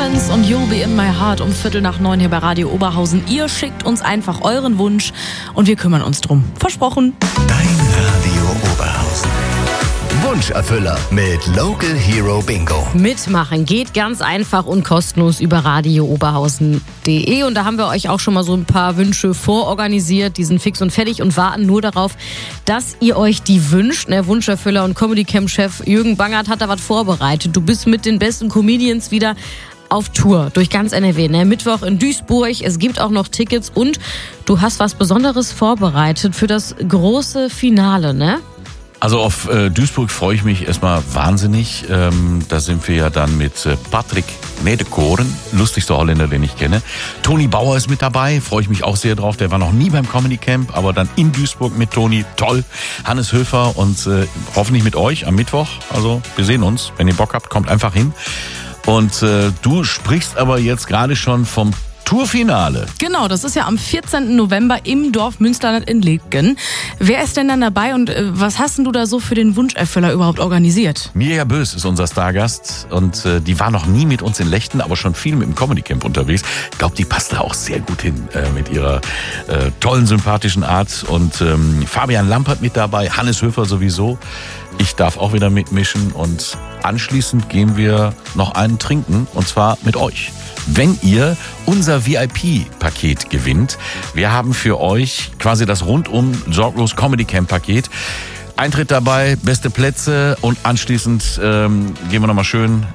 Clemens und You'll Be In My Heart um 8:45 hier bei Radio Oberhausen. Ihr schickt uns einfach euren Wunsch und wir kümmern uns drum. Versprochen. Dein Radio Oberhausen. Wunscherfüller mit Local Hero Bingo. Mitmachen geht ganz einfach und kostenlos über radiooberhausen.de und da haben wir euch auch schon mal so ein paar Wünsche vororganisiert. Die sind fix und fertig und warten nur darauf, dass ihr euch die wünscht. Der Wunscherfüller und Comedy Camp Chef Jürgen Bangert hat da was vorbereitet. Du bist mit den besten Comedians wieder auf Tour durch ganz NRW. Mittwoch in Duisburg, es gibt auch noch Tickets und du hast was Besonderes vorbereitet für das große Finale, ne? Also auf Duisburg freue ich mich erstmal wahnsinnig. Da sind wir ja dann mit Patrick Nedekoren, lustigster Holländer, den ich kenne. Toni Bauer ist mit dabei, freue ich mich auch sehr drauf. Der war noch nie beim Comedy Camp, aber dann in Duisburg mit Toni, toll. Hannes Höfer und hoffentlich mit euch am Mittwoch. Also wir sehen uns, wenn ihr Bock habt, kommt einfach hin. Und du sprichst aber jetzt gerade schon vom Tourfinale. Genau, das ist ja am 14. November im Dorf Münsterland in Legen. Wer ist denn dann dabei und was hast denn du da so für den Wunscherfüller überhaupt organisiert? Mirja Bös ist unser Stargast und die war noch nie mit uns in Lechten, aber schon viel mit dem Comedy Camp unterwegs. Ich glaube, die passt da auch sehr gut hin mit ihrer tollen, sympathischen Art. Und Fabian Lampert mit dabei, Hannes Höfer sowieso. Ich darf auch wieder mitmischen und anschließend gehen wir noch einen trinken und zwar mit euch. Wenn ihr unser VIP-Paket gewinnt, wir haben für euch quasi das rundum sorglos Comedy Camp Paket. Eintritt dabei, beste Plätze und anschließend gehen wir nochmal schön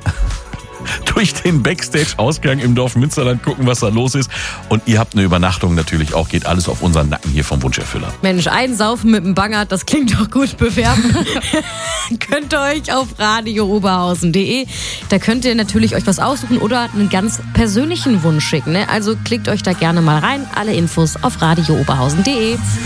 durch den Backstage-Ausgang im Dorf Münsterland gucken, was da los ist. Und ihr habt eine Übernachtung natürlich auch, geht alles auf unseren Nacken hier vom Wunscherfüller. Mensch, einsaufen mit dem Bangert, das klingt doch gut, bewerben. Könnt ihr euch auf radiooberhausen.de. Da könnt ihr natürlich euch was aussuchen oder einen ganz persönlichen Wunsch schicken. Ne? Also klickt euch da gerne mal rein. Alle Infos auf radiooberhausen.de.